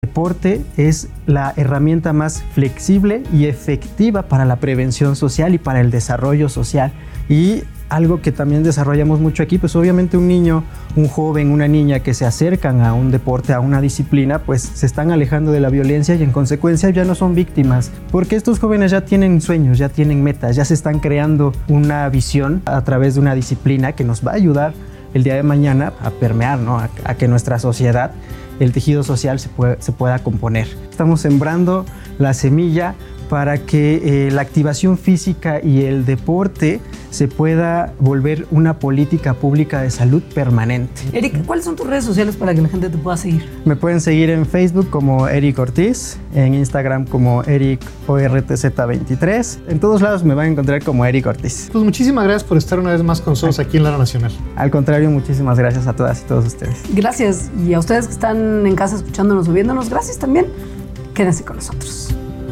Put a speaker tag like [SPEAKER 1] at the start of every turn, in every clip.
[SPEAKER 1] deporte es la herramienta más flexible y efectiva para la prevención social y para el desarrollo social. Y algo que también desarrollamos mucho aquí, pues obviamente un niño, un joven, una niña que se acercan a un deporte, a una disciplina, pues se están alejando de la violencia y en consecuencia ya no son víctimas, porque estos jóvenes ya tienen sueños, ya tienen metas, ya se están creando una visión a través de una disciplina que nos va a ayudar el día de mañana a permear, ¿no? a que nuestra sociedad, el tejido social se pueda componer. Estamos sembrando la semilla para que la activación física y el deporte se pueda volver una política pública de salud permanente.
[SPEAKER 2] Eric, ¿cuáles son tus redes sociales para que la gente te pueda seguir?
[SPEAKER 1] Me pueden seguir en Facebook como Eric Ortiz, en Instagram como EricORTZ23. En todos lados me van a encontrar como Eric Ortiz.
[SPEAKER 3] Pues muchísimas gracias por estar una vez más con nosotros aquí en La Hora Nacional.
[SPEAKER 1] Al contrario, muchísimas gracias a todas y todos ustedes.
[SPEAKER 2] Gracias. Y a ustedes que están en casa escuchándonos o viéndonos, gracias también. Quédense con nosotros.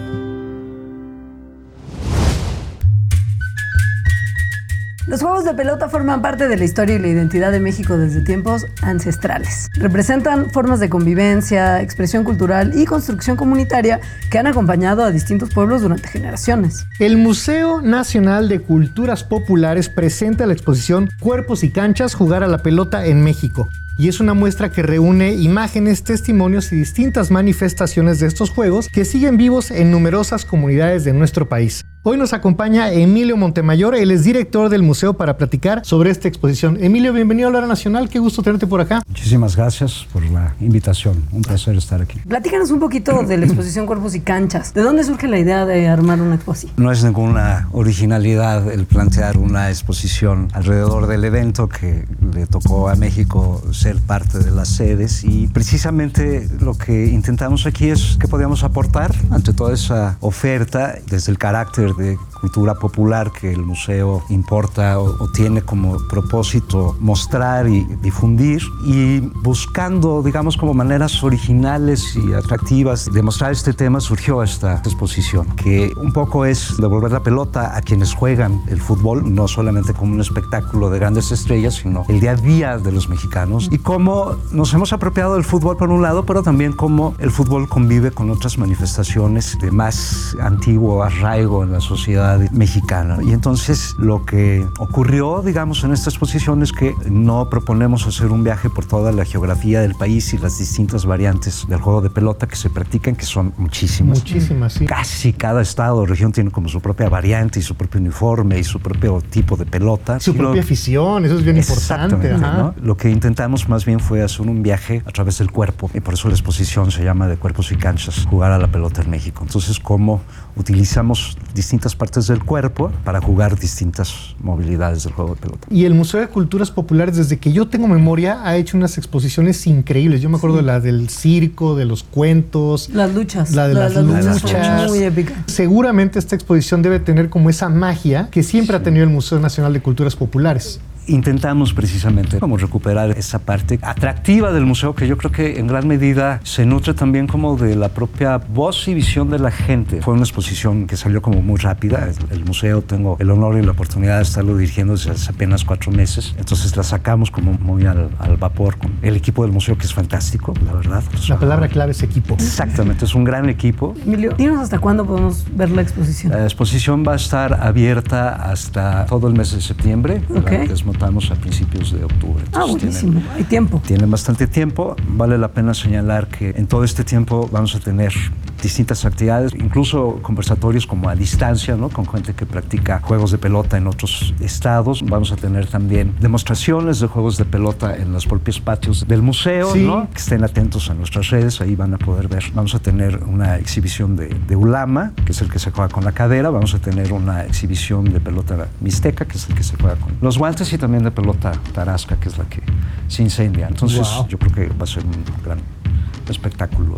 [SPEAKER 2] Los juegos de pelota forman parte de la historia y la identidad de México desde tiempos ancestrales. Representan formas de convivencia, expresión cultural y construcción comunitaria que han acompañado a distintos pueblos durante generaciones.
[SPEAKER 3] El Museo Nacional de Culturas Populares presenta la exposición Cuerpos y Canchas, jugar a la pelota en México. Y es una muestra que reúne imágenes, testimonios y distintas manifestaciones de estos juegos que siguen vivos en numerosas comunidades de nuestro país. Hoy nos acompaña Emilio Montemayor, él es director del museo, para platicar sobre esta exposición. Emilio, bienvenido a La Hora Nacional, qué gusto tenerte por acá.
[SPEAKER 4] Muchísimas gracias por la invitación, un placer estar aquí.
[SPEAKER 2] Platícanos un poquito de la exposición Cuerpos y Canchas. ¿De dónde surge la idea de armar una exposición?
[SPEAKER 4] No es ninguna originalidad el plantear una exposición alrededor del evento que le tocó a México ser parte de las sedes, y precisamente lo que intentamos aquí es qué podíamos aportar ante toda esa oferta desde el carácter de cultura popular que el museo importa o tiene como propósito mostrar y difundir, y buscando, digamos, como maneras originales y atractivas de mostrar este tema, surgió esta exposición, que un poco es devolver la pelota a quienes juegan el fútbol, no solamente como un espectáculo de grandes estrellas, sino el día a día de los mexicanos, y cómo nos hemos apropiado del fútbol por un lado, pero también cómo el fútbol convive con otras manifestaciones de más antiguo arraigo en la sociedad mexicana. Y entonces lo que ocurrió, digamos, en esta exposición es que no proponemos hacer un viaje por toda la geografía del país y las distintas variantes del juego de pelota que se practican, que son muchísimas.
[SPEAKER 3] Muchísimas, sí.
[SPEAKER 4] Casi cada estado o región tiene como su propia variante y su propio uniforme y su propio tipo de pelota.
[SPEAKER 3] Su propia afición, eso es bien importante.
[SPEAKER 4] ¿No? Lo que intentamos más bien fue hacer un viaje a través del cuerpo, y por eso la exposición se llama de Cuerpos y Canchas, jugar a la pelota en México. Entonces, cómo utilizamos distintas partes del cuerpo para jugar distintas movilidades del juego de pelota.
[SPEAKER 3] Y el Museo de Culturas Populares, desde que yo tengo memoria, ha hecho unas exposiciones increíbles. Yo me acuerdo de la del circo, de los cuentos.
[SPEAKER 2] Las luchas.
[SPEAKER 3] La de las luchas.
[SPEAKER 2] Muy épica.
[SPEAKER 3] Seguramente esta exposición debe tener como esa magia que siempre ha tenido el Museo Nacional de Culturas Populares.
[SPEAKER 4] Intentamos precisamente como recuperar esa parte atractiva del museo, que yo creo que en gran medida se nutre también como de la propia voz y visión de la gente. Fue una exposición que salió como muy rápida. El museo, tengo el honor y la oportunidad de estarlo dirigiendo desde hace apenas 4 meses. Entonces la sacamos como muy al vapor con el equipo del museo, que es fantástico, la verdad.
[SPEAKER 3] La palabra clave es equipo.
[SPEAKER 4] Exactamente, es un gran equipo.
[SPEAKER 2] Emilio, dinos hasta cuándo podemos ver la exposición.
[SPEAKER 4] La exposición va a estar abierta hasta todo el mes de septiembre.
[SPEAKER 2] Okay.
[SPEAKER 4] Estamos a principios de octubre.
[SPEAKER 2] Buenísimo. Hay tiempo.
[SPEAKER 4] Tienen bastante tiempo. Vale la pena señalar que en todo este tiempo vamos a tener distintas actividades, incluso conversatorios como a distancia, ¿no? Con gente que practica juegos de pelota en otros estados. Vamos a tener también demostraciones de juegos de pelota en los propios patios del museo, sí. ¿No? Que estén atentos a nuestras redes, ahí van a poder ver. Vamos a tener una exhibición de ulama, que es el que se juega con la cadera. Vamos a tener una exhibición de pelota mixteca, que es el que se juega con los guantes, y también de pelota tarasca, que es la que se incendia. Entonces, yo creo que va a ser un gran espectáculo.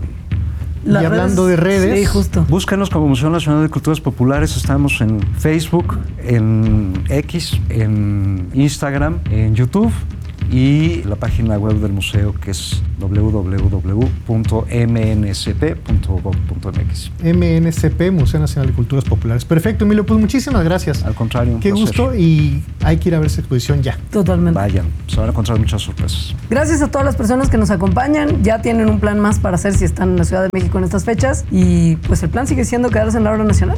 [SPEAKER 3] Y hablando de redes,
[SPEAKER 2] sí, justo.
[SPEAKER 4] Búscanos como Museo Nacional de Culturas Populares. Estamos en Facebook, en X, en Instagram, en YouTube y la página web del museo, que es www.mncp.gov.mx.
[SPEAKER 3] MNCP, Museo Nacional de Culturas Populares. Perfecto, Emilio, pues muchísimas gracias.
[SPEAKER 4] Al contrario, un
[SPEAKER 3] Qué
[SPEAKER 4] placer.
[SPEAKER 3] gusto, y hay que ir a ver esa exposición ya.
[SPEAKER 2] Totalmente.
[SPEAKER 4] Vayan, se van a encontrar muchas sorpresas.
[SPEAKER 2] Gracias a todas las personas que nos acompañan. Ya tienen un plan más para hacer si están en la Ciudad de México en estas fechas. Y pues el plan sigue siendo quedarse en la hora nacional.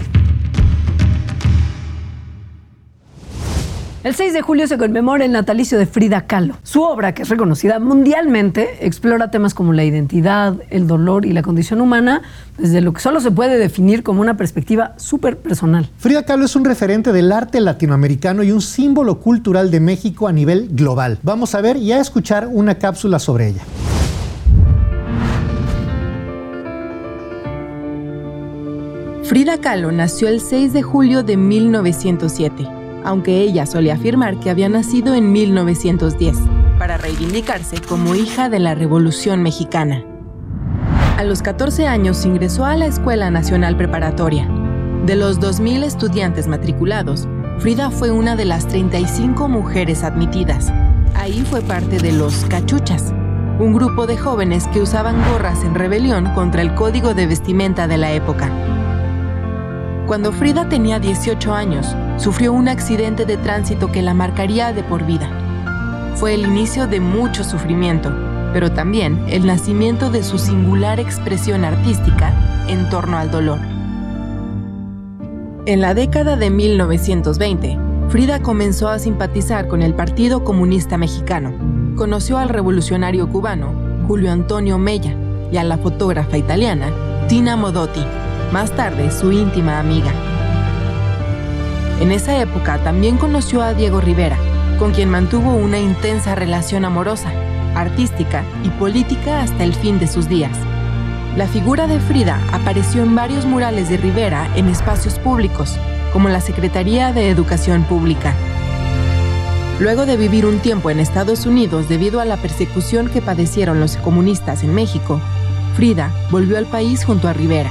[SPEAKER 2] El 6 de julio se conmemora el natalicio de Frida Kahlo. Su obra, que es reconocida mundialmente, explora temas como la identidad, el dolor y la condición humana desde lo que solo se puede definir como una perspectiva súper personal.
[SPEAKER 3] Frida Kahlo es un referente del arte latinoamericano y un símbolo cultural de México a nivel global. Vamos a ver y a escuchar una cápsula sobre ella.
[SPEAKER 5] Frida Kahlo nació el 6 de julio de 1907. Aunque ella solía afirmar que había nacido en 1910, para reivindicarse como hija de la Revolución Mexicana. A los 14 años ingresó a la Escuela Nacional Preparatoria. De los 2,000 estudiantes matriculados, Frida fue una de las 35 mujeres admitidas. Ahí fue parte de los Cachuchas, un grupo de jóvenes que usaban gorras en rebelión contra el código de vestimenta de la época. Cuando Frida tenía 18 años, sufrió un accidente de tránsito que la marcaría de por vida. Fue el inicio de mucho sufrimiento, pero también el nacimiento de su singular expresión artística en torno al dolor. En la década de 1920, Frida comenzó a simpatizar con el Partido Comunista Mexicano. Conoció al revolucionario cubano Julio Antonio Mella y a la fotógrafa italiana Tina Modotti, más tarde su íntima amiga. En esa época también conoció a Diego Rivera, con quien mantuvo una intensa relación amorosa, artística y política hasta el fin de sus días. La figura de Frida apareció en varios murales de Rivera en espacios públicos, como la Secretaría de Educación Pública. Luego de vivir un tiempo en Estados Unidos debido a la persecución que padecieron los comunistas en México, Frida volvió al país junto a Rivera.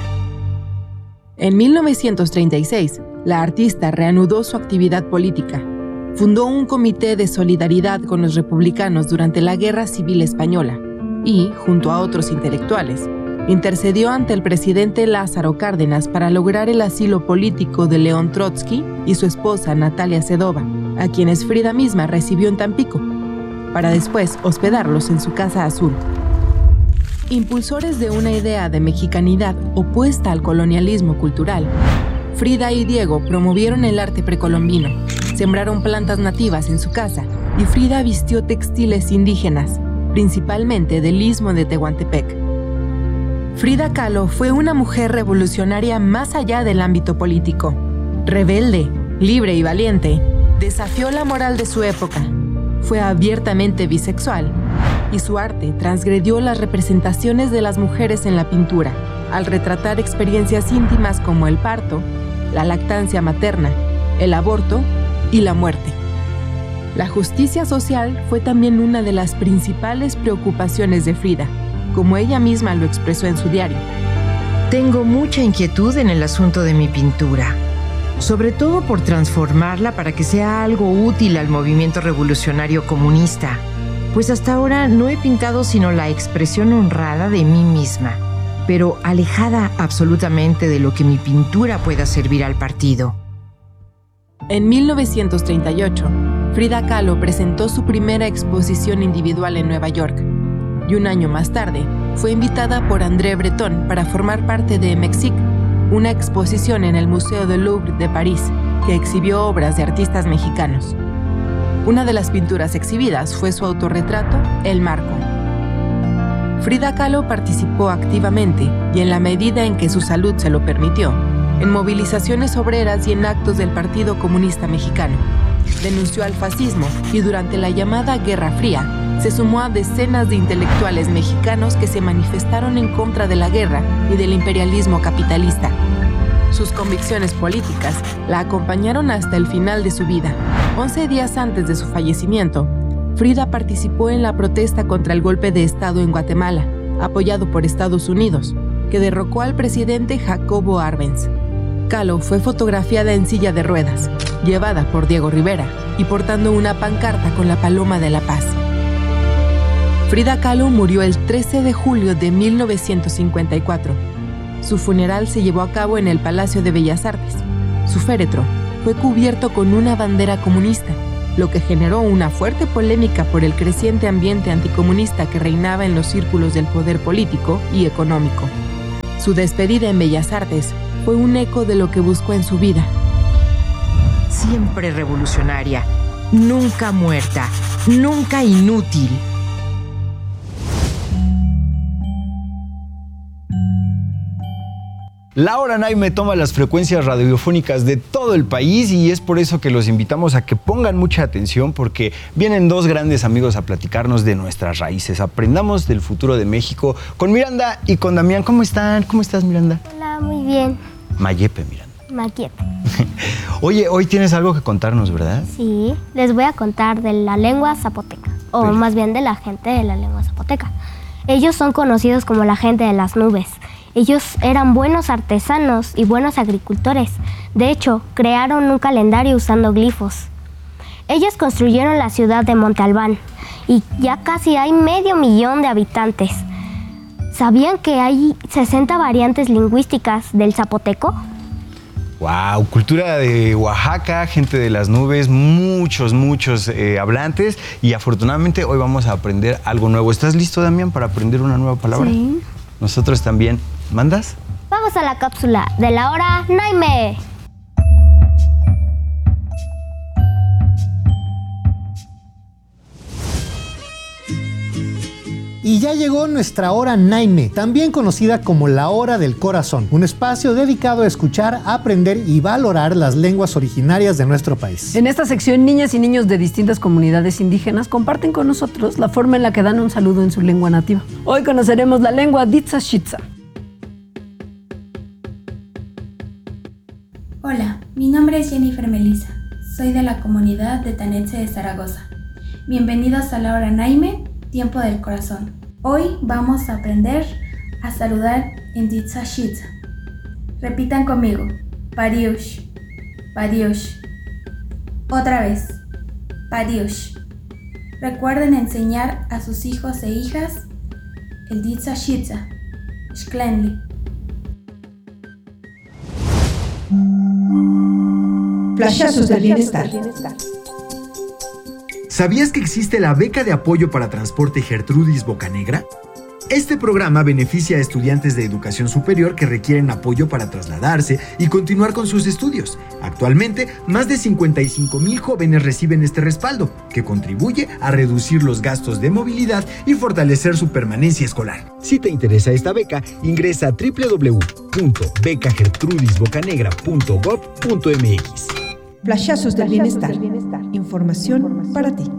[SPEAKER 5] En 1936, la artista reanudó su actividad política. Fundó un comité de solidaridad con los republicanos durante la Guerra Civil Española y, junto a otros intelectuales, intercedió ante el presidente Lázaro Cárdenas para lograr el asilo político de León Trotsky y su esposa Natalia Sedova, a quienes Frida misma recibió en Tampico, para después hospedarlos en su Casa Azul. Impulsores de una idea de mexicanidad opuesta al colonialismo cultural, Frida y Diego promovieron el arte precolombino, sembraron plantas nativas en su casa y Frida vistió textiles indígenas, principalmente del Istmo de Tehuantepec. Frida Kahlo fue una mujer revolucionaria más allá del ámbito político. Rebelde, libre y valiente, desafió la moral de su época. Fue abiertamente bisexual y su arte transgredió las representaciones de las mujeres en la pintura, al retratar experiencias íntimas como el parto, la lactancia materna, el aborto y la muerte. La justicia social fue también una de las principales preocupaciones de Frida, como ella misma lo expresó en su diario.
[SPEAKER 6] Tengo mucha inquietud en el asunto de mi pintura, sobre todo por transformarla para que sea algo útil al movimiento revolucionario comunista, pues hasta ahora no he pintado sino la expresión honrada de mí misma, pero alejada absolutamente de lo que mi pintura pueda servir al partido.
[SPEAKER 5] En 1938, Frida Kahlo presentó su primera exposición individual en Nueva York, y un año más tarde fue invitada por André Breton para formar parte de Mexique, una exposición en el Museo del Louvre de París que exhibió obras de artistas mexicanos. Una de las pinturas exhibidas fue su autorretrato, El Marco. Frida Kahlo participó activamente y en la medida en que su salud se lo permitió, en movilizaciones obreras y en actos del Partido Comunista Mexicano. Denunció al fascismo y durante la llamada Guerra Fría se sumó a decenas de intelectuales mexicanos que se manifestaron en contra de la guerra y del imperialismo capitalista. Sus convicciones políticas la acompañaron hasta el final de su vida. 11 días antes de su fallecimiento, Frida participó en la protesta contra el golpe de Estado en Guatemala, apoyado por Estados Unidos, que derrocó al presidente Jacobo Arbenz. Kahlo fue fotografiada en silla de ruedas, llevada por Diego Rivera y portando una pancarta con la paloma de la paz. Frida Kahlo murió el 13 de julio de 1954. Su funeral se llevó a cabo en el Palacio de Bellas Artes. Su féretro fue cubierto con una bandera comunista, lo que generó una fuerte polémica por el creciente ambiente anticomunista que reinaba en los círculos del poder político y económico. Su despedida en Bellas Artes fue un eco de lo que buscó en su vida.
[SPEAKER 6] Siempre revolucionaria, nunca muerta, nunca inútil.
[SPEAKER 7] La Hora Naime toma las frecuencias radiofónicas de todo el país y es por eso que los invitamos a que pongan mucha atención porque vienen dos grandes amigos a platicarnos de nuestras raíces. Aprendamos del futuro de México con Miranda y con Damián. ¿Cómo están? ¿Cómo estás, Miranda?
[SPEAKER 8] Hola, muy bien.
[SPEAKER 7] Mayepe, Miranda.
[SPEAKER 8] Maquiepe.
[SPEAKER 7] Oye, hoy tienes algo que contarnos, ¿verdad?
[SPEAKER 8] Sí, les voy a contar de la lengua zapoteca, o más bien de la gente de la lengua zapoteca. Ellos son conocidos como la gente de las nubes. Ellos eran buenos artesanos y buenos agricultores. De hecho, crearon un calendario usando glifos. Ellos construyeron la ciudad de Monte Albán y ya casi hay 500,000 de habitantes. ¿Sabían que hay 60 variantes lingüísticas del zapoteco?
[SPEAKER 7] Wow, cultura de Oaxaca, gente de las nubes, muchos hablantes y afortunadamente hoy vamos a aprender algo nuevo. ¿Estás listo, Damián, para aprender una nueva palabra?
[SPEAKER 8] Sí.
[SPEAKER 7] Nosotros también. ¿Mandas?
[SPEAKER 8] Vamos a la cápsula de la Hora Naime.
[SPEAKER 3] Y ya llegó nuestra Hora Naime, también conocida como la Hora del Corazón, un espacio dedicado a escuchar, aprender y valorar las lenguas originarias de nuestro país.
[SPEAKER 2] En esta sección, niñas y niños de distintas comunidades indígenas comparten con nosotros la forma en la que dan un saludo en su lengua nativa. Hoy conoceremos la lengua Ditzashitza.
[SPEAKER 9] Hola, mi nombre es Jennifer Melissa. Soy de la comunidad de Tanetse de Zaragoza. Bienvenidos a la Hora Naime, Tiempo del Corazón. Hoy vamos a aprender a saludar en Ditzashitza. Repitan conmigo. Pariush, pariush. Otra vez. Pariush. Recuerden enseñar a sus hijos e hijas el Ditzashitza. Shklenli.
[SPEAKER 10] Flashazos del bienestar.
[SPEAKER 11] ¿Sabías que existe la beca de apoyo para transporte Gertrudis Bocanegra? Este programa beneficia a estudiantes de educación superior que requieren apoyo para trasladarse y continuar con sus estudios. Actualmente, más de 55,000 jóvenes reciben este respaldo, que contribuye a reducir los gastos de movilidad y fortalecer su permanencia escolar. Si te interesa esta beca, ingresa a www.becagertrudisbocanegra.gov.mx.
[SPEAKER 10] Flashazos del bienestar. Información para ti.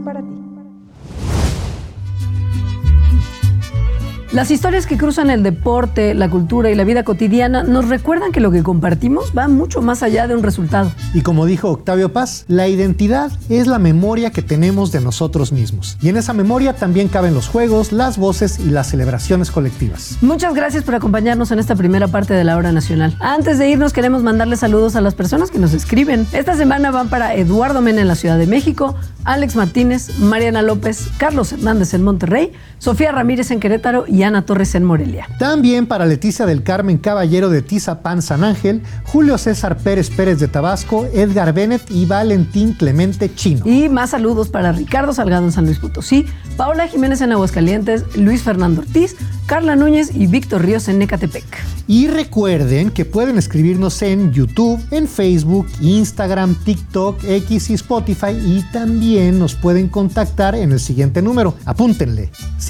[SPEAKER 2] Las historias que cruzan el deporte, la cultura y la vida cotidiana nos recuerdan que lo que compartimos va mucho más allá de un resultado.
[SPEAKER 3] Y como dijo Octavio Paz, la identidad es la memoria que tenemos de nosotros mismos. Y en esa memoria también caben los juegos, las voces y las celebraciones colectivas.
[SPEAKER 2] Muchas gracias por acompañarnos en esta primera parte de la Hora Nacional. Antes de irnos, queremos mandarles saludos a las personas que nos escriben. Esta semana van para Eduardo Mena en la Ciudad de México, Alex Martínez, Mariana López, Carlos Hernández en Monterrey, Sofía Ramírez en Querétaro y Ana Torres en Morelia.
[SPEAKER 3] También para Leticia del Carmen Caballero de Tizapán, San Ángel, Julio César Pérez Pérez de Tabasco, Edgar Bennett y Valentín Clemente Chino.
[SPEAKER 2] Y más saludos para Ricardo Salgado en San Luis Potosí, Paola Jiménez en Aguascalientes, Luis Fernando Ortiz, Carla Núñez y Víctor Ríos en Ecatepec.
[SPEAKER 3] Y recuerden que pueden escribirnos en YouTube, en Facebook, Instagram, TikTok, X y Spotify, y también nos pueden contactar en el siguiente número. Apúntenle: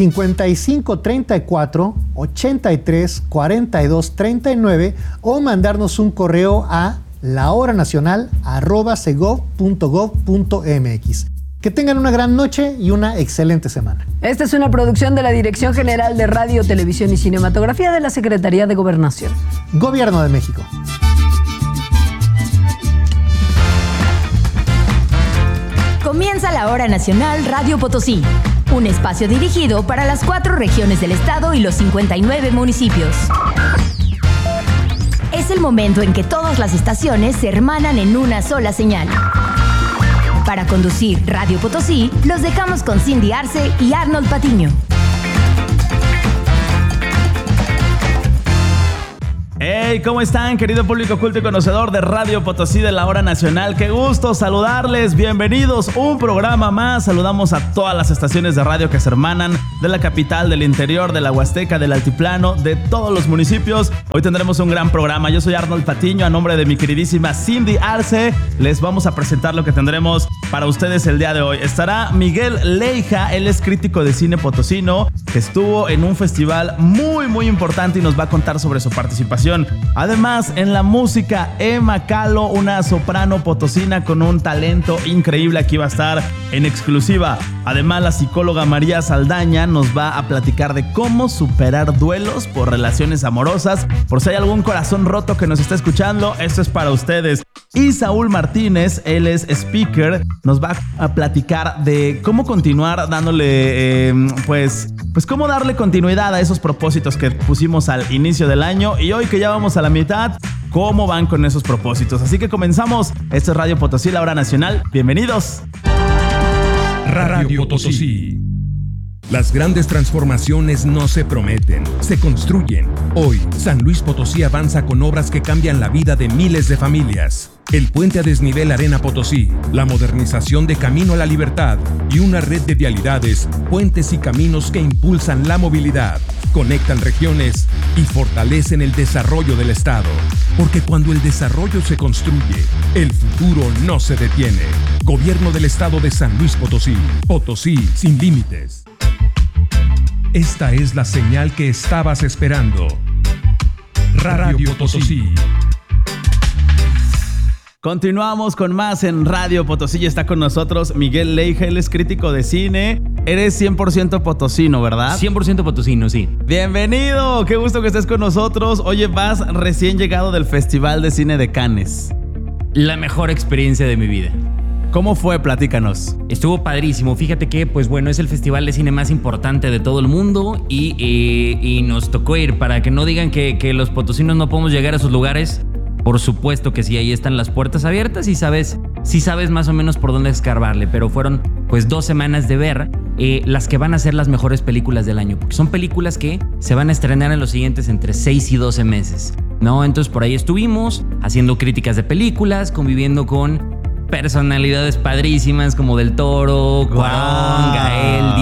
[SPEAKER 3] 5534 83 42 39 o mandarnos un correo a lahoranacional@segov.gov.mx. Que tengan una gran noche y una excelente semana.
[SPEAKER 2] Esta es una producción de la Dirección General de Radio, Televisión y Cinematografía de la Secretaría de Gobernación.
[SPEAKER 3] Gobierno de México.
[SPEAKER 12] Comienza la Hora Nacional Radio Potosí, un espacio dirigido para las 4 regiones del estado y los 59 municipios. Es el momento en que todas las estaciones se hermanan en una sola señal. Para conducir Radio Potosí, los dejamos con Cindy Arce y Arnold Patiño.
[SPEAKER 13] Hey, ¿cómo están, querido público culto y conocedor de Radio Potosí de la Hora Nacional? ¡Qué gusto saludarles! Bienvenidos, un programa más. Saludamos a todas las estaciones de radio que se hermanan de la capital, del interior, de la Huasteca, del Altiplano, de todos los municipios. Hoy tendremos un gran programa. Yo soy Arnold Patiño, a nombre de mi queridísima Cindy Arce. Les vamos a presentar lo que tendremos para ustedes el día de hoy. Estará Miguel Leija, él es crítico de cine potosino, que estuvo en un festival muy importante y nos va a contar sobre su participación. Además, en la música, Emma Calo, una soprano potosina con un talento increíble, aquí va a estar en exclusiva. Además, la psicóloga María Saldaña nos va a platicar de cómo superar duelos por relaciones amorosas. Por si hay algún corazón roto que nos está escuchando, esto es para ustedes. Y Saúl Martínez, él es speaker, nos va a platicar de cómo continuar dándole, pues cómo darle continuidad a esos propósitos que pusimos al inicio del año, y hoy que ya vamos a la mitad, cómo van con esos propósitos. Así que comenzamos. Esto es Radio Potosí, la Hora Nacional. Bienvenidos.
[SPEAKER 14] Radio Potosí. Las grandes transformaciones no se prometen, se construyen. Hoy, San Luis Potosí avanza con obras que cambian la vida de miles de familias. El puente a desnivel Arena Potosí, la modernización de Camino a la Libertad y una red de vialidades, puentes y caminos que impulsan la movilidad, conectan regiones y fortalecen el desarrollo del Estado. Porque cuando el desarrollo se construye, el futuro no se detiene. Gobierno del Estado de San Luis Potosí. Potosí sin límites. Esta es la señal que estabas esperando. Radio Potosí.
[SPEAKER 13] Continuamos con más en Radio Potosí y está con nosotros Miguel Leija, él es crítico de cine. Eres 100% potosino, ¿verdad?
[SPEAKER 15] 100% potosino, sí.
[SPEAKER 13] Bienvenido, qué gusto que estés con nosotros. Oye, vas recién llegado del Festival de Cine de Cannes.
[SPEAKER 15] La mejor experiencia de mi vida.
[SPEAKER 13] ¿Cómo fue? Platícanos.
[SPEAKER 15] Estuvo padrísimo. Fíjate que, pues bueno, es el festival de cine más importante de todo el mundo y nos tocó ir. Para que no digan que los potosinos no podemos llegar a esos lugares, por supuesto que sí, ahí están las puertas abiertas y sabes más o menos por dónde escarbarle. Pero fueron pues 2 semanas de ver las que van a ser las mejores películas del año, porque son películas que se van a estrenar en los siguientes entre 6 y 12 meses, ¿no? Entonces por ahí estuvimos haciendo críticas de películas, conviviendo con personalidades padrísimas como Del Toro, Cuarón, Gael,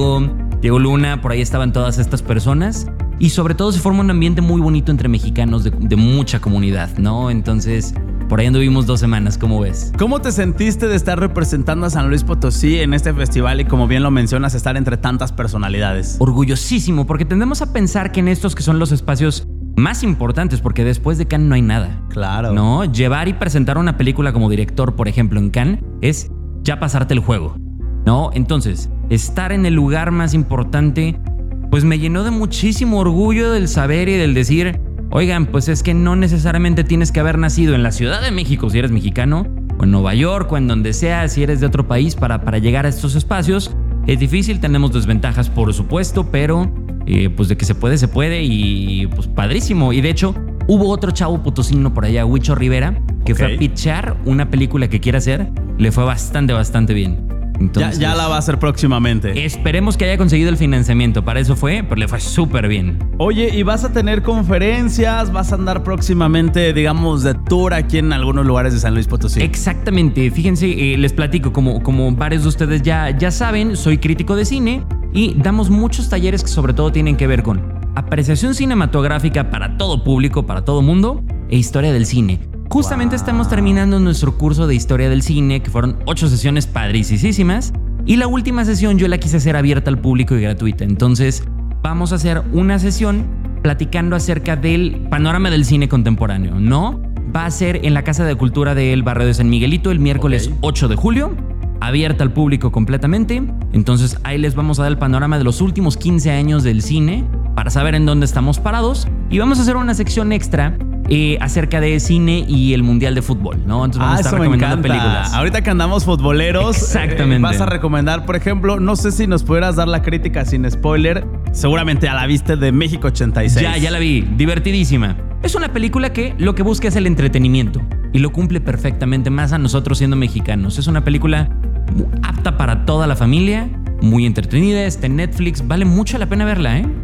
[SPEAKER 15] Diego Luna. Por ahí estaban todas estas personas y sobre todo se forma un ambiente muy bonito entre mexicanos de mucha comunidad, ¿no? Entonces por ahí anduvimos 2 semanas, ¿cómo ves?
[SPEAKER 13] ¿Cómo te sentiste de estar representando a San Luis Potosí en este festival y, como bien lo mencionas, estar entre tantas personalidades?
[SPEAKER 15] Orgullosísimo, porque tendemos a pensar que en estos que son los espacios más importantes, porque después de Cannes no hay nada.
[SPEAKER 13] Claro.
[SPEAKER 15] No, llevar y presentar una película como director, por ejemplo, en Cannes, es ya pasarte el juego, ¿no? Entonces, estar en el lugar más importante, pues me llenó de muchísimo orgullo del saber y del decir, oigan, pues es que no necesariamente tienes que haber nacido en la Ciudad de México si eres mexicano, o en Nueva York, o en donde sea, si eres de otro país, para llegar a estos espacios. Es difícil, tenemos desventajas, por supuesto, pero pues de que se puede y pues padrísimo. Y de hecho, hubo otro chavo potosino por allá, Huicho Rivera, que fue a pitchar una película que quiere hacer. Le fue bastante bien. Entonces,
[SPEAKER 13] ya la va a hacer próximamente.
[SPEAKER 15] Esperemos que haya conseguido el financiamiento. Para eso fue, pero le fue súper bien.
[SPEAKER 13] Oye, ¿y vas a tener conferencias? ¿Vas a andar próximamente, digamos, de tour aquí en algunos lugares de San Luis Potosí?
[SPEAKER 15] Exactamente. Fíjense, les platico, como varios de ustedes ya saben, soy crítico de cine y damos muchos talleres que sobre todo tienen que ver con apreciación cinematográfica para todo público, para todo mundo, e historia del cine. Justamente estamos terminando nuestro curso de historia del cine, que fueron 8 sesiones padricísimas, y la última sesión yo la quise hacer abierta al público y gratuita. Entonces vamos a hacer una sesión platicando acerca del panorama del cine contemporáneo, ¿no? Va a ser en la Casa de Cultura del barrio de San Miguelito el miércoles 8 de julio, abierta al público completamente. Entonces ahí les vamos a dar el panorama de los últimos 15 años del cine para saber en dónde estamos parados, y vamos a hacer una sección extra acerca de cine y el Mundial de Fútbol, ¿no? Entonces vamos a estar recomendando películas.
[SPEAKER 13] Ahorita que andamos futboleros,
[SPEAKER 15] exactamente.
[SPEAKER 13] Vas a recomendar, por ejemplo, no sé si nos pudieras dar la crítica sin spoiler, seguramente ya la viste, de México 86.
[SPEAKER 15] Ya la vi, divertidísima. Es una película que lo que busca es el entretenimiento y lo cumple perfectamente, más a nosotros siendo mexicanos. Es una película apta para toda la familia, muy entretenida, está en Netflix, vale mucho la pena verla, ¿eh?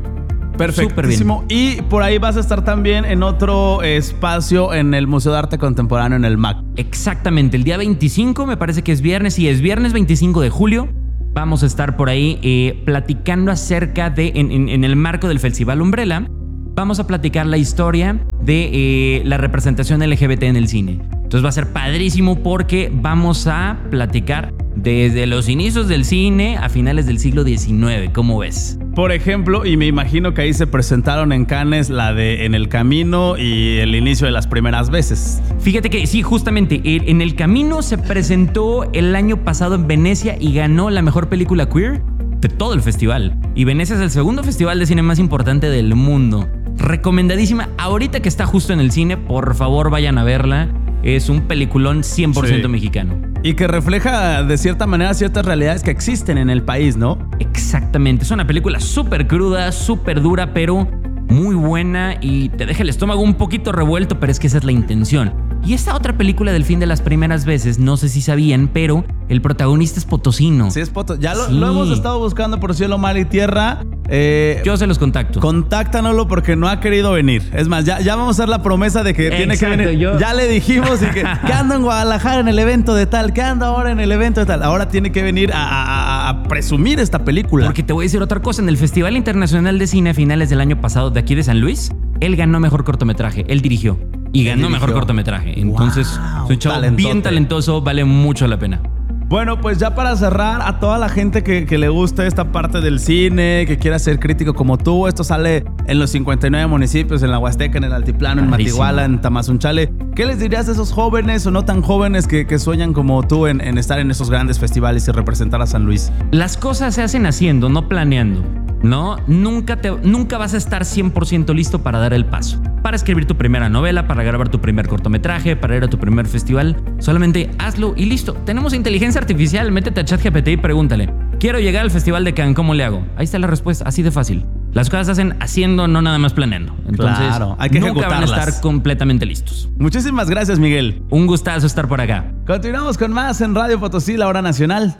[SPEAKER 13] Perfectísimo. Y por ahí vas a estar también en otro espacio en el Museo de Arte Contemporáneo en el MAC.
[SPEAKER 15] Exactamente, el día 25, me parece que es viernes, sí, es viernes 25 de julio. Vamos a estar por ahí platicando acerca de, en el marco del Festival Umbrella, vamos a platicar la historia de la representación LGBT en el cine. Entonces va a ser padrísimo porque vamos a platicar desde los inicios del cine a finales del siglo XIX. ¿Cómo ves?
[SPEAKER 13] Por ejemplo, y me imagino que ahí se presentaron en Cannes la de En el Camino y el inicio de las primeras veces.
[SPEAKER 15] Fíjate que sí, justamente En el Camino se presentó el año pasado en Venecia y ganó la mejor película queer de todo el festival. Y Venecia es el segundo festival de cine más importante del mundo. Recomendadísima. Ahorita que está justo en el cine, por favor vayan a verla. Es un peliculón 100% mexicano.
[SPEAKER 13] Y que refleja de cierta manera ciertas realidades que existen en el país, ¿no?
[SPEAKER 15] Exactamente. Es una película súper cruda, súper dura, pero muy buena y te deja el estómago un poquito revuelto, pero es que esa es la intención. Y esta otra película del fin de las primeras veces, no sé si sabían, pero el protagonista es potosino.
[SPEAKER 13] Sí, es potosino. Ya lo hemos estado buscando por cielo, mar y tierra.
[SPEAKER 15] Yo se los contacto.
[SPEAKER 13] Contáctanoslo porque no ha querido venir. Es más, ya vamos a hacer la promesa de que tiene que venir. Ya le dijimos que anda en Guadalajara en el evento de tal, que anda ahora en el evento de tal. Ahora tiene que venir a presumir esta película.
[SPEAKER 15] Porque te voy a decir otra cosa. En el Festival Internacional de Cine a finales del año pasado de aquí de San Luis, él ganó mejor cortometraje. Él dirigió. Y ganó mejor cortometraje. Entonces, es un chavo bien talentoso, vale mucho la pena.
[SPEAKER 13] Bueno, pues ya para cerrar, a toda la gente que le gusta esta parte del cine, que quiera ser crítico como tú, esto sale en los 59 municipios, en la Huasteca, en el Altiplano, en Matehuala, en Tamazunchale. ¿Qué les dirías a esos jóvenes o no tan jóvenes que sueñan como tú en estar en esos grandes festivales y representar a San Luis?
[SPEAKER 15] Las cosas se hacen haciendo, no planeando. ¿No? Nunca vas a estar 100% listo para dar el paso. Para escribir tu primera novela, para grabar tu primer cortometraje, para ir a tu primer festival. Solamente hazlo y listo. Tenemos inteligencia artificial, métete a ChatGPT y pregúntale: quiero llegar al Festival de Cannes, ¿cómo le hago? Ahí está la respuesta, así de fácil. Las cosas se hacen haciendo, no nada más planeando. Entonces,
[SPEAKER 13] claro, hay que
[SPEAKER 15] nunca van a estar completamente listos.
[SPEAKER 13] Muchísimas gracias, Miguel.
[SPEAKER 15] Un gustazo estar por acá.
[SPEAKER 13] Continuamos con más en Radio Potosí, la hora nacional.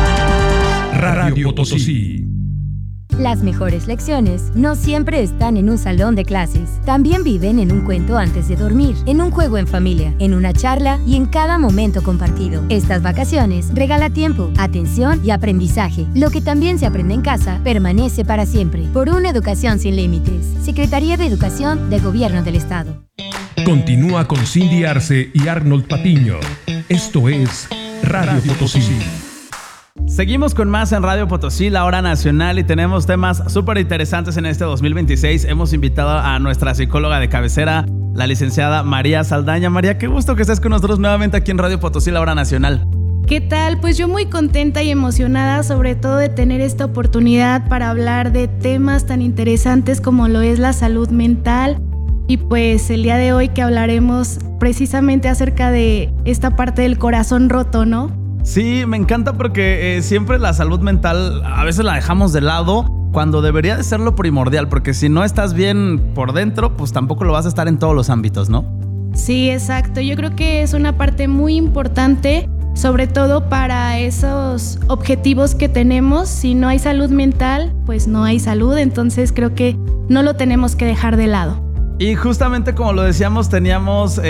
[SPEAKER 14] Radio Potosí.
[SPEAKER 12] Las mejores lecciones no siempre están en un salón de clases. También viven en un cuento antes de dormir, en un juego en familia, en una charla y en cada momento compartido. Estas vacaciones regala tiempo, atención y aprendizaje. Lo que también se aprende en casa permanece para siempre. Por una educación sin límites. Secretaría de Educación del Gobierno del Estado.
[SPEAKER 14] Continúa con Cindy Arce y Arnold Patiño. Esto es Radio Potosí.
[SPEAKER 13] Seguimos con más en Radio Potosí, la hora nacional, y tenemos temas súper interesantes en este 2026. Hemos invitado a nuestra psicóloga de cabecera, la licenciada María Saldaña. María, qué gusto que estés con nosotros nuevamente aquí en Radio Potosí, la hora nacional.
[SPEAKER 9] ¿Qué tal? Pues yo muy contenta y emocionada, sobre todo de tener esta oportunidad para hablar de temas tan interesantes como lo es la salud mental. Y pues el día de hoy que hablaremos precisamente acerca de esta parte del corazón roto, ¿no?
[SPEAKER 13] Sí, me encanta porque siempre la salud mental a veces la dejamos de lado cuando debería de ser lo primordial, porque si no estás bien por dentro, pues tampoco lo vas a estar en todos los ámbitos, ¿no?
[SPEAKER 9] Sí, exacto. Yo creo que es una parte muy importante, sobre todo para esos objetivos que tenemos. Si no hay salud mental, pues no hay salud, entonces creo que no lo tenemos que dejar de lado.
[SPEAKER 13] Y justamente como lo decíamos, tenemos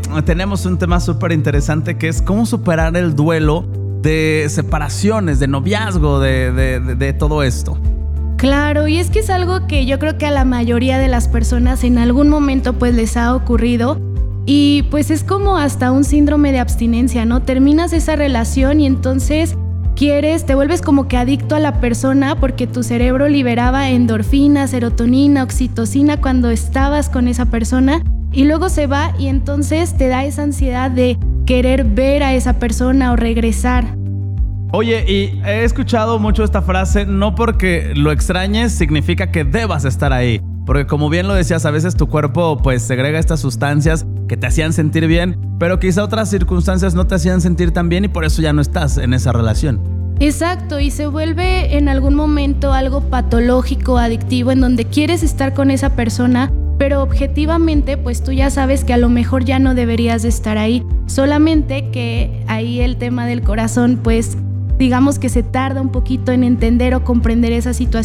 [SPEAKER 13] un tema súper interesante que es cómo superar el duelo de separaciones, de noviazgo, de todo esto.
[SPEAKER 9] Claro, y es que es algo que yo creo que a la mayoría de las personas en algún momento pues les ha ocurrido y pues es como hasta un síndrome de abstinencia, ¿no? Terminas esa relación y entonces te vuelves como que adicto a la persona porque tu cerebro liberaba endorfina, serotonina, oxitocina cuando estabas con esa persona y luego se va y entonces te da esa ansiedad de querer ver a esa persona o regresar.
[SPEAKER 13] Oye, y he escuchado mucho esta frase, no porque lo extrañes significa que debas estar ahí, porque como bien lo decías, a veces tu cuerpo pues segrega estas sustancias que te hacían sentir bien, pero quizá otras circunstancias no te hacían sentir tan bien y por eso ya no estás en esa relación.
[SPEAKER 9] Exacto, y se vuelve en algún momento algo patológico, adictivo, en donde quieres estar con esa persona, pero objetivamente pues tú ya sabes que a lo mejor ya no deberías de estar ahí, solamente que ahí el tema del corazón pues digamos que se tarda un poquito en entender o comprender esa situación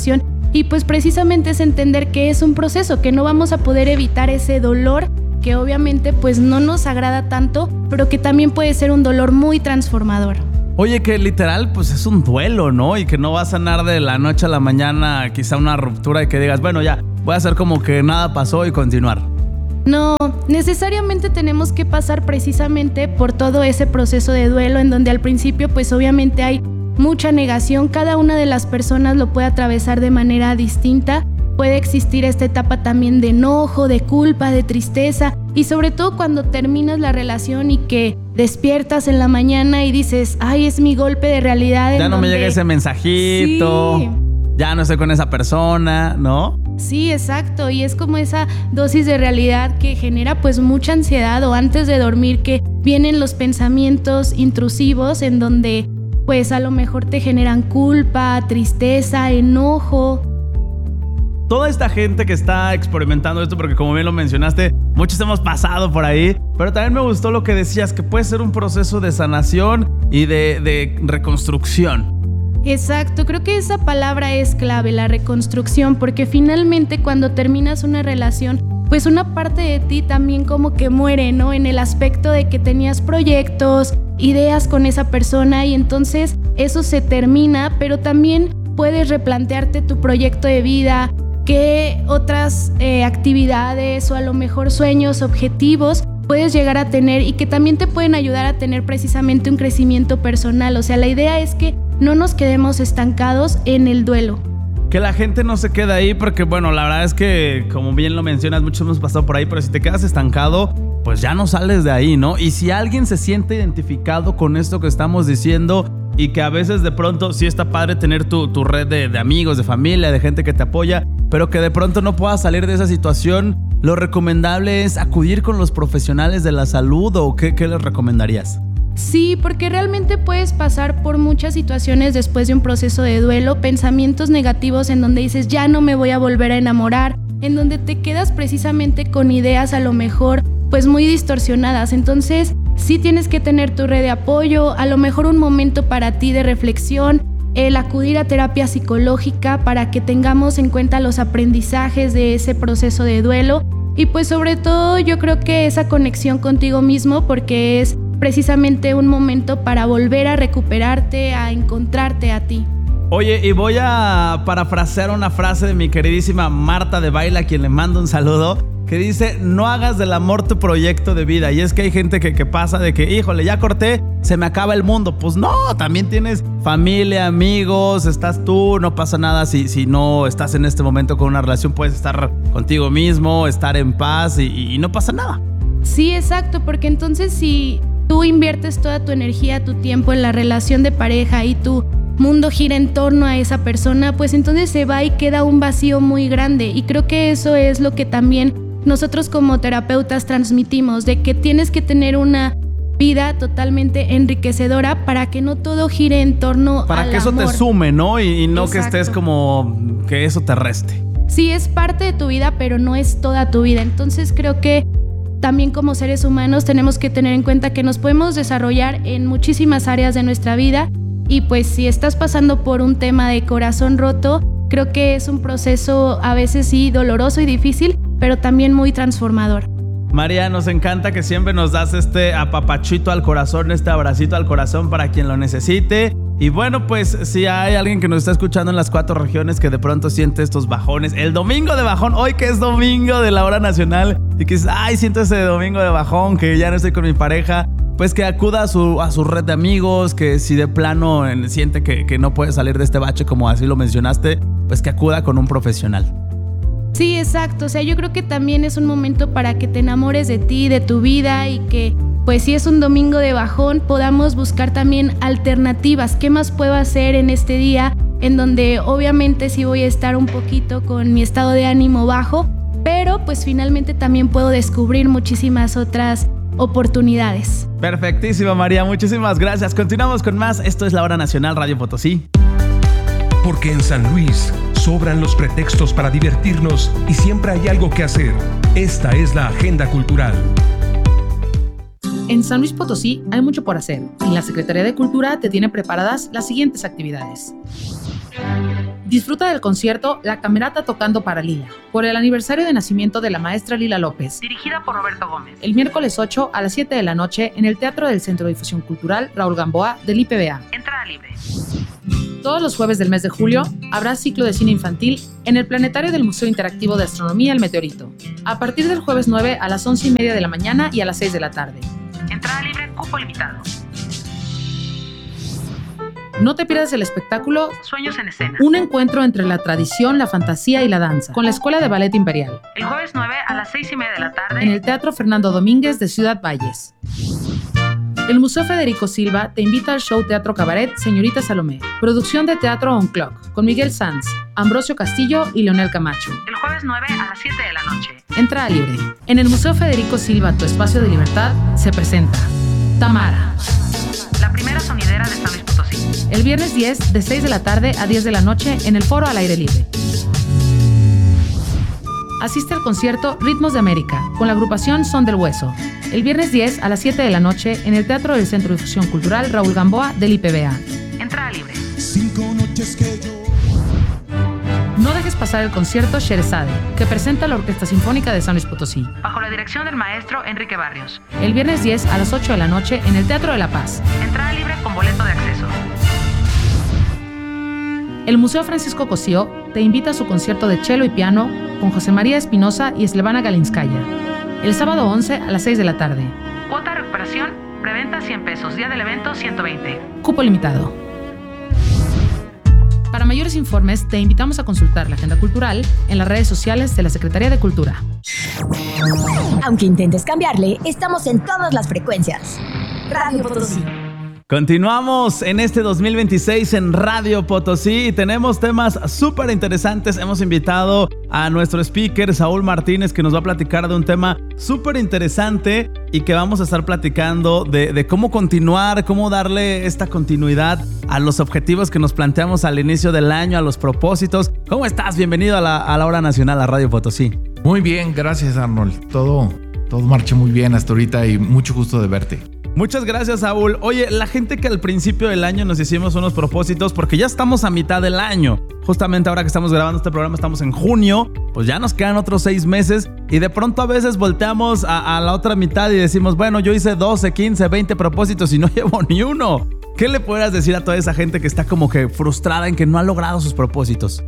[SPEAKER 16] y pues precisamente es entender que es un proceso, que no vamos a poder evitar ese dolor que obviamente pues no nos agrada tanto, pero que también puede ser un dolor muy transformador.
[SPEAKER 13] Oye, que literal pues es un duelo, ¿no? Y que no va a sanar de la noche a la mañana quizá una ruptura y que digas, bueno, ya, voy a hacer como que nada pasó y continuar.
[SPEAKER 16] No, necesariamente tenemos que pasar precisamente por todo ese proceso de duelo en donde al principio pues obviamente hay mucha negación, cada una de las personas lo puede atravesar de manera distinta, puede existir esta etapa también de enojo, de culpa, de tristeza y sobre todo cuando terminas la relación y que despiertas en la mañana y dices, ay, es mi golpe de realidad.
[SPEAKER 13] Ya no me llega ese mensajito, sí. Ya no estoy con esa persona, ¿no?
[SPEAKER 16] Sí, exacto, y es como esa dosis de realidad que genera pues mucha ansiedad o antes de dormir que vienen los pensamientos intrusivos en donde pues a lo mejor te generan culpa, tristeza, enojo.
[SPEAKER 13] Toda esta gente que está experimentando esto, porque como bien lo mencionaste, muchos hemos pasado por ahí, pero también me gustó lo que decías, que puede ser un proceso de sanación y de reconstrucción.
[SPEAKER 16] Exacto, creo que esa palabra es clave, la reconstrucción, porque finalmente cuando terminas una relación, pues una parte de ti también como que muere, ¿no? En el aspecto de que tenías proyectos, ideas con esa persona y entonces eso se termina, pero también puedes replantearte tu proyecto de vida, qué otras actividades o a lo mejor sueños, objetivos puedes llegar a tener y que también te pueden ayudar a tener precisamente un crecimiento personal. O sea, la idea es que no nos quedemos estancados en el duelo.
[SPEAKER 13] Que la gente no se quede ahí porque, bueno, la verdad es que, como bien lo mencionas, muchos hemos pasado por ahí, pero si te quedas estancado, pues ya no sales de ahí, ¿no? Y si alguien se siente identificado con esto que estamos diciendo y que a veces de pronto sí está padre tener tu red de amigos, de familia, de gente que te apoya, pero que de pronto no puedas salir de esa situación, lo recomendable es acudir con los profesionales de la salud o ¿qué les recomendarías?
[SPEAKER 16] Sí, porque realmente puedes pasar por muchas situaciones después de un proceso de duelo, pensamientos negativos en donde dices ya no me voy a volver a enamorar, en donde te quedas precisamente con ideas a lo mejor pues muy distorsionadas. Entonces sí tienes que tener tu red de apoyo, a lo mejor un momento para ti de reflexión, el acudir a terapia psicológica para que tengamos en cuenta los aprendizajes de ese proceso de duelo y pues sobre todo yo creo que esa conexión contigo mismo porque es precisamente un momento para volver a recuperarte, a encontrarte a ti.
[SPEAKER 13] Oye, y voy a parafrasear una frase de mi queridísima Marta de Baile, a quien le mando un saludo, que dice, no hagas del amor tu proyecto de vida. Y es que hay gente que pasa de que, híjole, ya corté, se me acaba el mundo. Pues no, también tienes familia, amigos, estás tú, no pasa nada si no estás en este momento con una relación, puedes estar contigo mismo, estar en paz y no pasa nada.
[SPEAKER 16] Sí, exacto, porque entonces si tú inviertes toda tu energía, tu tiempo en la relación de pareja y tu mundo gira en torno a esa persona, pues entonces se va y queda un vacío muy grande. Y creo que eso es lo que también nosotros como terapeutas transmitimos, de que tienes que tener una vida totalmente enriquecedora para que no todo gire en torno al amor.
[SPEAKER 13] Para que eso te sume, ¿no? Y no Exacto. Que estés como que eso te reste.
[SPEAKER 16] Sí, es parte de tu vida, pero no es toda tu vida. Entonces creo que también como seres humanos tenemos que tener en cuenta que nos podemos desarrollar en muchísimas áreas de nuestra vida y pues si estás pasando por un tema de corazón roto, creo que es un proceso a veces sí doloroso y difícil, pero también muy transformador.
[SPEAKER 13] María, nos encanta que siempre nos das este apapachito al corazón, este abracito al corazón para quien lo necesite. Y bueno, pues si hay alguien que nos está escuchando en las 4 regiones que de pronto siente estos bajones, el domingo de bajón, hoy que es domingo de la hora nacional y que dices, ay, siento ese domingo de bajón, que ya no estoy con mi pareja, pues que acuda a su red de amigos, que si de plano siente que no puede salir de este bache como así lo mencionaste, pues que acuda con un profesional.
[SPEAKER 16] Sí, exacto, o sea, yo creo que también es un momento para que te enamores de ti, de tu vida y que pues si es un domingo de bajón podamos buscar también alternativas, qué más puedo hacer en este día en donde obviamente sí voy a estar un poquito con mi estado de ánimo bajo, pero pues finalmente también puedo descubrir muchísimas otras oportunidades.
[SPEAKER 13] Perfectísimo, María, muchísimas gracias. Continuamos con más, esto es La Hora Nacional Radio Potosí.
[SPEAKER 14] Porque en San Luis sobran los pretextos para divertirnos y siempre hay algo que hacer. Esta es la agenda cultural.
[SPEAKER 17] En San Luis Potosí hay mucho por hacer y la Secretaría de Cultura te tiene preparadas las siguientes actividades. Disfruta del concierto La Camerata Tocando para Lila, por el aniversario de nacimiento de la maestra Lila López, dirigida por Roberto Gómez, el miércoles 8 a las 7 de la noche en el Teatro del Centro de Difusión Cultural Raúl Gamboa del IPBA. Entrada libre. Todos los jueves del mes de julio habrá ciclo de cine infantil en el planetario del Museo Interactivo de Astronomía El Meteorito, a partir del jueves 9 a las 11:30 de la mañana y a las 6 de la tarde. Entrada libre, cupo limitado. No te pierdas el espectáculo Sueños en Escena, un encuentro entre la tradición, la fantasía y la danza, con la Escuela de Ballet Imperial. El jueves 9 a las 6:30 de la tarde en el Teatro Fernando Domínguez de Ciudad Valles. El Museo Federico Silva te invita al show Teatro Cabaret Señorita Salomé, producción de Teatro On Clock, con Miguel Sanz, Ambrosio Castillo y Leonel Camacho. El jueves 9 a las 7 de la noche. Entrada libre. En el Museo Federico Silva, tu espacio de libertad, se presenta Tamara, la primera sonidera de San Luis Potosí. El viernes 10, de 6 de la tarde a 10 de la noche, en el Foro al Aire Libre. Asiste al concierto Ritmos de América, con la agrupación Son del Hueso. El viernes 10 a las 7 de la noche, en el Teatro del Centro de Difusión Cultural Raúl Gamboa del IPBA. Entrada libre. 5 noches que yo... No dejes pasar el concierto Sherezade, que presenta la Orquesta Sinfónica de San Luis Potosí, bajo la dirección del maestro Enrique Barrios. El viernes 10 a las 8 de la noche, en el Teatro de la Paz. Entrada libre con boleto de acceso. El Museo Francisco Cosío te invita a su concierto de cello y piano con José María Espinosa y Slevana Galinskaya, el sábado 11 a las 6 de la tarde. Cuota de recuperación, preventa 100 pesos, día del evento 120. Cupo limitado. Para mayores informes, te invitamos a consultar la agenda cultural en las redes sociales de la Secretaría de Cultura.
[SPEAKER 18] Aunque intentes cambiarle, estamos en todas las frecuencias. Radio Potosí.
[SPEAKER 13] Continuamos en este 2026 en Radio Potosí y tenemos temas súper interesantes. Hemos invitado a nuestro speaker Saúl Martínez, que nos va a platicar de un tema súper interesante y que vamos a estar platicando de cómo continuar, cómo darle esta continuidad a los objetivos que nos planteamos al inicio del año, a los propósitos. ¿Cómo estás? Bienvenido a la Hora Nacional, a Radio Potosí.
[SPEAKER 19] Muy bien, gracias Arnold. Todo marcha muy bien hasta ahorita y mucho gusto de verte.
[SPEAKER 13] Muchas gracias, Saúl. Oye, la gente que al principio del año nos hicimos unos propósitos, porque ya estamos a mitad del año. Justamente ahora que estamos grabando este programa, estamos en junio, pues ya nos quedan otros 6 meses y de pronto a veces volteamos a la otra mitad y decimos, bueno, yo hice 12, 15, 20 propósitos y no llevo ni uno. ¿Qué le podrías decir a toda esa gente que está como que frustrada en que no ha logrado sus propósitos?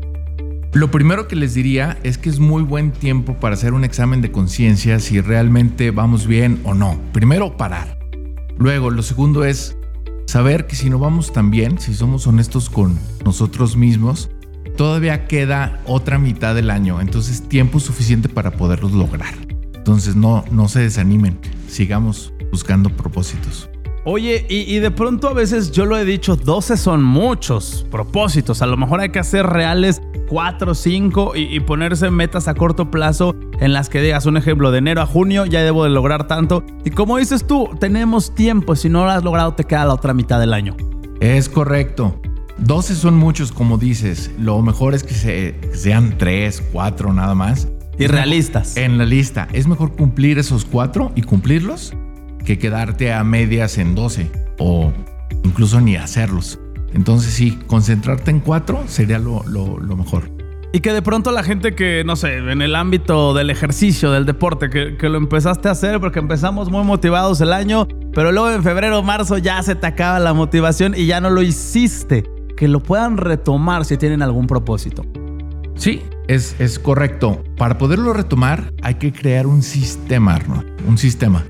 [SPEAKER 19] Lo primero que les diría es que es muy buen tiempo para hacer un examen de conciencia si realmente vamos bien o no. Primero, parar. Luego, lo segundo es saber que si no vamos tan bien, si somos honestos con nosotros mismos, todavía queda otra mitad del año, entonces tiempo suficiente para poderlos lograr. Entonces no se desanimen, sigamos buscando propósitos.
[SPEAKER 13] Oye, y de pronto a veces yo lo he dicho, 12 son muchos propósitos, a lo mejor hay que hacer reales 4, 5 y ponerse metas a corto plazo en las que digas, un ejemplo, de enero a junio ya debo de lograr tanto. Y como dices tú, tenemos tiempo, si no lo has logrado te queda la otra mitad del año.
[SPEAKER 19] Es correcto. 12 son muchos, como dices. Lo mejor es que sean 3, 4 nada más.
[SPEAKER 13] Y realistas.
[SPEAKER 19] En la lista. Es mejor cumplir esos 4 y cumplirlos que quedarte a medias en 12 o incluso ni hacerlos. Entonces sí, concentrarte en 4 sería lo mejor.
[SPEAKER 13] Y que de pronto la gente que, no sé, en el ámbito del ejercicio, del deporte, que lo empezaste a hacer porque empezamos muy motivados el año, pero luego en febrero, marzo ya se te acaba la motivación y ya no lo hiciste. Que lo puedan retomar si tienen algún propósito.
[SPEAKER 19] Sí, es correcto. Para poderlo retomar hay que crear un sistema, Arnold. Un sistema.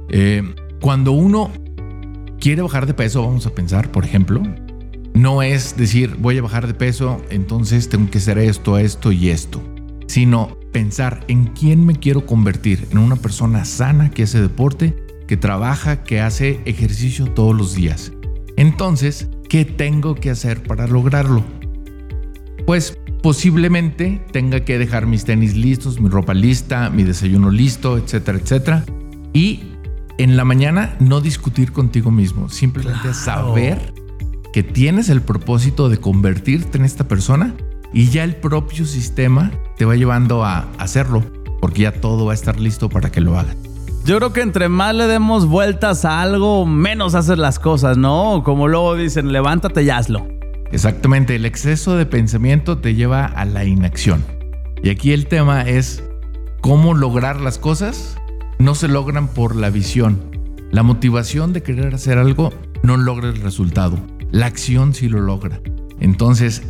[SPEAKER 19] Cuando uno quiere bajar de peso, vamos a pensar, por ejemplo, no es decir, voy a bajar de peso, entonces tengo que hacer esto y esto, sino pensar en quién me quiero convertir, en una persona sana que hace deporte, que trabaja, que hace ejercicio todos los días. Entonces, ¿qué tengo que hacer para lograrlo? Pues posiblemente tenga que dejar mis tenis listos, mi ropa lista, mi desayuno listo, etcétera, etcétera. Y en la mañana no discutir contigo mismo, simplemente saber que tienes el propósito de convertirte en esta persona y ya el propio sistema te va llevando a hacerlo, porque ya todo va a estar listo para que lo hagas.
[SPEAKER 13] Yo creo que entre más le demos vueltas a algo, menos haces las cosas, ¿no? Como luego dicen, levántate y hazlo.
[SPEAKER 19] Exactamente, el exceso de pensamiento te lleva a la inacción. Y aquí el tema es cómo lograr las cosas. No se logran por la visión. La motivación de querer hacer algo no logra el resultado. La acción sí lo logra. Entonces,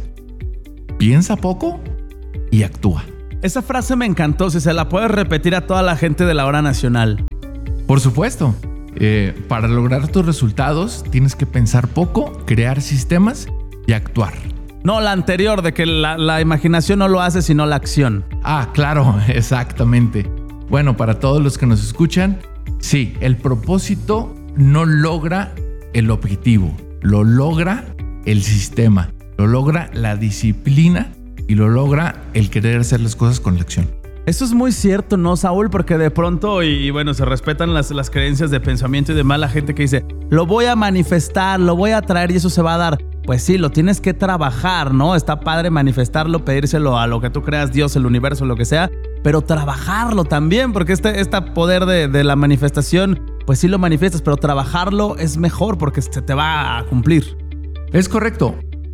[SPEAKER 19] piensa poco y actúa.
[SPEAKER 13] Esa frase me encantó, si se la puedes repetir a toda la gente de la hora nacional.
[SPEAKER 19] Por supuesto. Para lograr tus resultados tienes que pensar poco, crear sistemas y actuar.
[SPEAKER 13] No, la anterior, de que la imaginación no lo hace, sino la acción.
[SPEAKER 19] Ah, claro, exactamente. Bueno, para todos los que nos escuchan, sí, el propósito no logra el objetivo, lo logra el sistema, lo logra la disciplina y lo logra el querer hacer las cosas con la acción.
[SPEAKER 13] Eso es muy cierto, ¿no, Saúl? Porque de pronto, y bueno, se respetan las creencias de pensamiento y demás, la gente que dice, lo voy a manifestar, lo voy a traer y eso se va a dar. Pues sí, lo tienes que trabajar, ¿no? Está padre manifestarlo, pedírselo a lo que tú creas, Dios, el universo, lo que sea, pero trabajarlo también, porque este poder de la manifestación, pues sí lo manifiestas, pero trabajarlo es mejor porque se te va a cumplir.
[SPEAKER 19] Es correcto.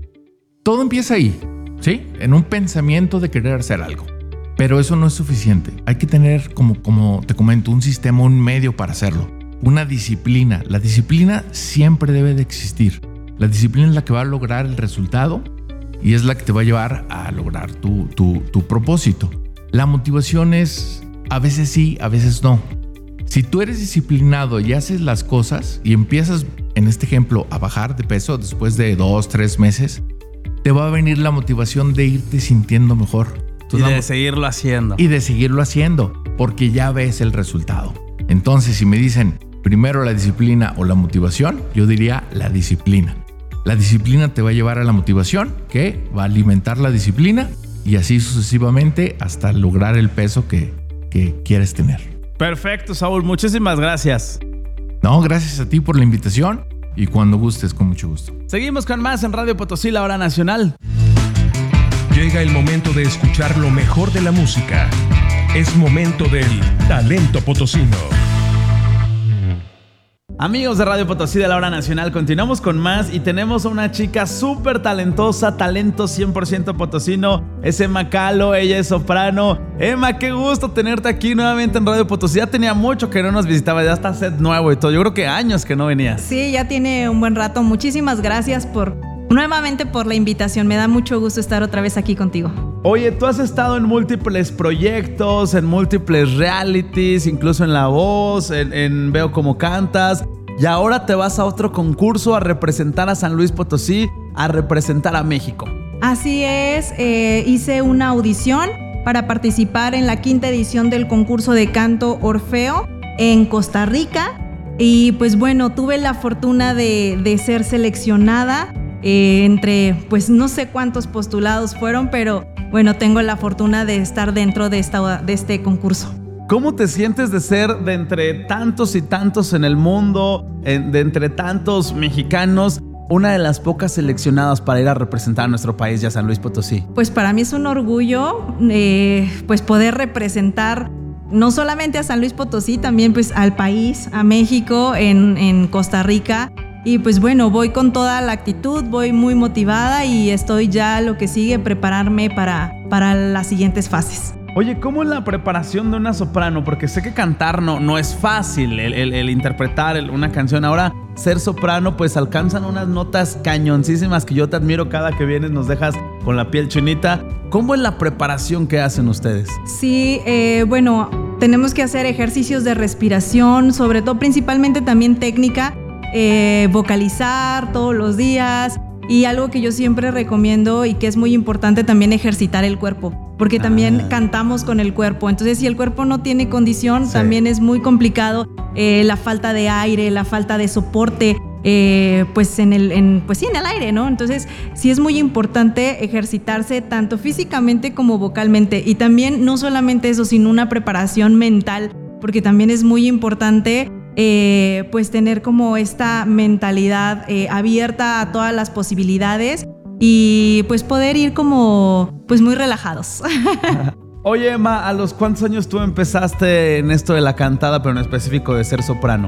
[SPEAKER 19] Todo empieza ahí, ¿sí? En un pensamiento de querer hacer algo. Pero eso no es suficiente. Hay que tener, como te comento, un sistema, un medio para hacerlo. Una disciplina. La disciplina siempre debe de existir. La disciplina es la que va a lograr el resultado y es la que te va a llevar a lograr tu propósito. La motivación es a veces sí, a veces no. Si tú eres disciplinado y haces las cosas y empiezas, en este ejemplo, a bajar de peso después de 2-3 meses, te va a venir la motivación de irte sintiendo mejor.
[SPEAKER 13] Entonces, y de seguirlo haciendo.
[SPEAKER 19] Y de seguirlo haciendo, porque ya ves el resultado. Entonces, si me dicen primero la disciplina o la motivación, yo diría la disciplina. La disciplina te va a llevar a la motivación, que va a alimentar la disciplina y así sucesivamente hasta lograr el peso que quieres tener.
[SPEAKER 13] Perfecto, Saúl. Muchísimas gracias.
[SPEAKER 19] No, gracias a ti por la invitación y cuando gustes, con mucho gusto.
[SPEAKER 13] Seguimos con más en Radio Potosí, la hora nacional.
[SPEAKER 14] Llega el momento de escuchar lo mejor de la música. Es momento del talento potosino.
[SPEAKER 13] Amigos de Radio Potosí de la hora nacional, continuamos con más y tenemos a una chica súper talentosa, talento 100% potosino. Es Emma Calo, ella es soprano. Emma, qué gusto tenerte aquí nuevamente en Radio Potosí. Ya tenía mucho que no nos visitaba, ya está set nuevo y todo. Yo creo que años que no venías.
[SPEAKER 20] Sí, ya tiene un buen rato. Muchísimas gracias nuevamente por la invitación. Me da mucho gusto estar otra vez aquí contigo.
[SPEAKER 13] Oye, tú has estado en múltiples proyectos, en múltiples realities, incluso en La Voz, en Veo Cómo Cantas. Y ahora te vas a otro concurso a representar a San Luis Potosí, a representar a México.
[SPEAKER 20] Así es, hice una audición para participar en la 5ª edición del concurso de canto Orfeo en Costa Rica. Y pues bueno, tuve la fortuna de ser seleccionada entre, pues no sé cuántos postulados fueron, pero bueno, tengo la fortuna de estar dentro de este concurso.
[SPEAKER 13] ¿Cómo te sientes de ser de entre tantos y tantos en el mundo, de entre tantos mexicanos, una de las pocas seleccionadas para ir a representar a nuestro país y a San Luis Potosí?
[SPEAKER 20] Pues para mí es un orgullo pues poder representar no solamente a San Luis Potosí, también pues al país, a México, en Costa Rica. Y pues bueno, voy con toda la actitud, voy muy motivada y estoy ya lo que sigue, prepararme para las siguientes fases.
[SPEAKER 13] Oye, ¿cómo es la preparación de una soprano? Porque sé que cantar no es fácil, el interpretar una canción. Ahora, ser soprano, pues alcanzan unas notas cañoncísimas que yo te admiro cada que vienes, nos dejas con la piel chinita. ¿Cómo es la preparación que hacen ustedes?
[SPEAKER 20] Sí, bueno, tenemos que hacer ejercicios de respiración, sobre todo, principalmente también técnica, vocalizar todos los días. Y algo que yo siempre recomiendo y que es muy importante también, ejercitar el cuerpo, porque también cantamos con el cuerpo. Entonces, si el cuerpo no tiene condición, también es muy complicado la falta de aire, la falta de soporte, pues en el aire, ¿no? Entonces, sí es muy importante ejercitarse tanto físicamente como vocalmente. Y también no solamente eso, sino una preparación mental, porque también es muy importante pues tener como esta mentalidad abierta a todas las posibilidades y pues poder ir como pues muy relajados.
[SPEAKER 13] Oye, Emma, ¿a los cuántos años tú empezaste en esto de la cantada, pero en específico de ser soprano?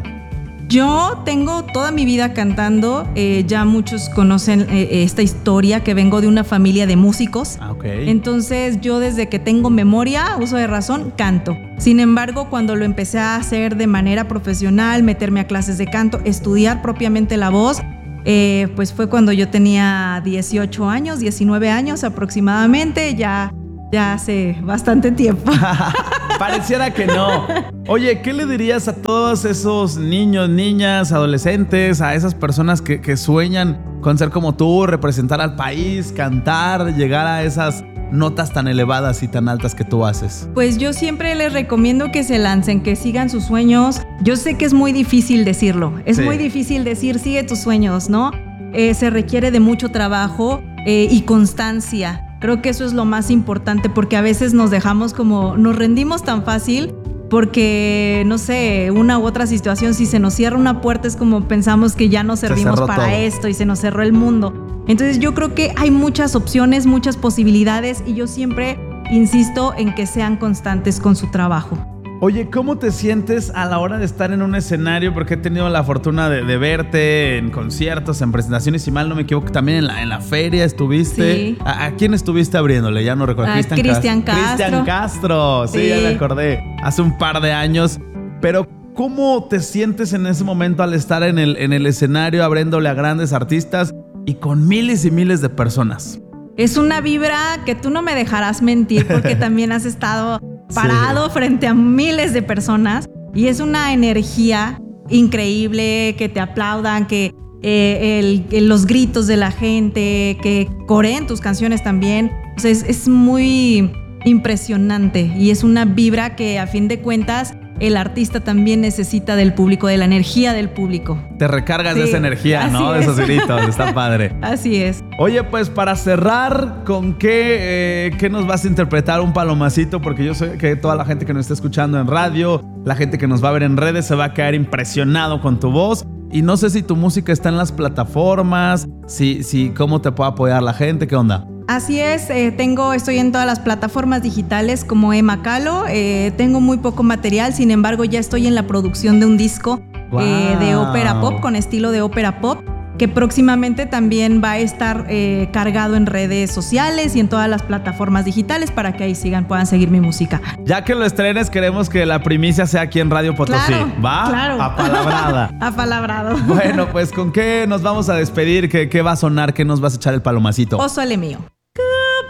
[SPEAKER 20] Yo tengo toda mi vida cantando, ya muchos conocen esta historia, que vengo de una familia de músicos.
[SPEAKER 13] Okay.
[SPEAKER 20] Entonces yo desde que tengo memoria, uso de razón, canto. Sin embargo, cuando lo empecé a hacer de manera profesional, meterme a clases de canto, estudiar propiamente la voz, pues fue cuando yo tenía 18 años, 19 años aproximadamente, ya hace bastante tiempo.
[SPEAKER 13] Pareciera que no. Oye, ¿qué le dirías a todos esos niños, niñas, adolescentes, a esas personas que sueñan con ser como tú, representar al país, cantar, llegar a esas notas tan elevadas y tan altas que tú haces?
[SPEAKER 20] Pues yo siempre les recomiendo que se lancen, que sigan sus sueños. Yo sé que es muy difícil decirlo, es muy difícil decir sigue tus sueños, ¿no? Se requiere de mucho trabajo y constancia. Creo que eso es lo más importante, porque a veces nos rendimos tan fácil porque, no sé, una u otra situación, si se nos cierra una puerta es como pensamos que ya no servimos para esto y se nos cerró el mundo. Entonces yo creo que hay muchas opciones, muchas posibilidades, y yo siempre insisto en que sean constantes con su trabajo.
[SPEAKER 13] Oye, ¿cómo te sientes a la hora de estar en un escenario? Porque he tenido la fortuna de verte en conciertos, en presentaciones, si mal no me equivoco, también en la feria estuviste.
[SPEAKER 20] Sí.
[SPEAKER 13] ¿A quién estuviste abriéndole? Ya no recuerdo.
[SPEAKER 20] Cristian Castro.
[SPEAKER 13] Cristian Castro, sí, ya me acordé. Hace un par de años. Pero, ¿cómo te sientes en ese momento al estar en el escenario abriéndole a grandes artistas y con miles y miles de personas?
[SPEAKER 20] Es una vibra que tú no me dejarás mentir, porque también has estado parado frente a miles de personas, y es una energía increíble, que te aplaudan, que los gritos de la gente, que coreen tus canciones también. O sea, es muy impresionante, y es una vibra que a fin de cuentas el artista también necesita del público, de la energía del público.
[SPEAKER 13] Te recargas de esa energía, ¿no? De esos gritos, está padre.
[SPEAKER 20] Así es.
[SPEAKER 13] Oye, pues para cerrar, ¿con qué nos vas a interpretar un palomacito? Porque yo sé que toda la gente que nos está escuchando en radio, la gente que nos va a ver en redes, se va a quedar impresionado con tu voz. Y no sé si tu música está en las plataformas, si cómo te puede apoyar la gente, ¿qué onda?
[SPEAKER 20] Así es, estoy en todas las plataformas digitales como Emma Calo. Tengo muy poco material, sin embargo ya estoy en la producción de un disco de ópera pop, con estilo de ópera pop, que próximamente también va a estar cargado en redes sociales y en todas las plataformas digitales, para que ahí puedan seguir mi música.
[SPEAKER 13] Ya que lo estrenes, queremos que la primicia sea aquí en Radio Potosí. ¿Va?
[SPEAKER 20] Claro.
[SPEAKER 13] Apalabrada.
[SPEAKER 20] Apalabrado.
[SPEAKER 13] Bueno, pues ¿con qué nos vamos a despedir? ¿Qué va a sonar? ¿Qué nos vas a echar el palomacito?
[SPEAKER 20] O Sole Mío.